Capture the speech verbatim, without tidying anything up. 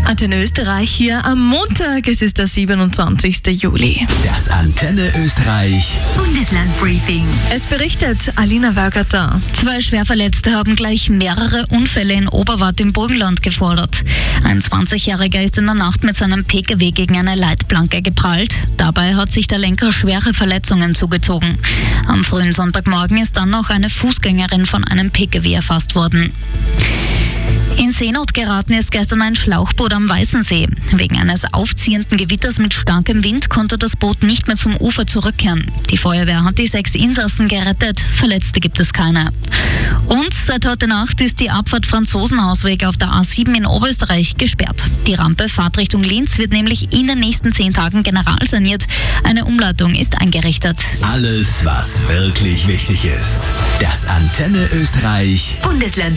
Antenne Österreich hier am Montag. Es ist der siebenundzwanzigsten Juli. Das Antenne Österreich Bundeslandbriefing. Es berichtet Alina Wölgerter. Zwei Schwerverletzte haben gleich mehrere Unfälle in Oberwart im Burgenland gefordert. Ein zwanzigjähriger ist in der Nacht mit seinem P K W gegen eine Leitplanke geprallt. Dabei hat sich der Lenker schwere Verletzungen zugezogen. Am frühen Sonntagmorgen ist dann noch eine Fußgängerin von einem P K W erfasst worden. In Seenot geraten ist gestern ein Schlauchboot am Weißensee. Wegen eines aufziehenden Gewitters mit starkem Wind konnte das Boot nicht mehr zum Ufer zurückkehren. Die Feuerwehr hat die sechs Insassen gerettet, Verletzte gibt es keine. Und seit heute Nacht ist die Abfahrt Franzosenhausweg auf der A sieben in Oberösterreich gesperrt. Die Rampe Fahrtrichtung Linz wird nämlich in den nächsten zehn Tagen generalsaniert. Eine Umleitung ist eingerichtet. Alles, was wirklich wichtig ist. Das Antenne Österreich Bundesland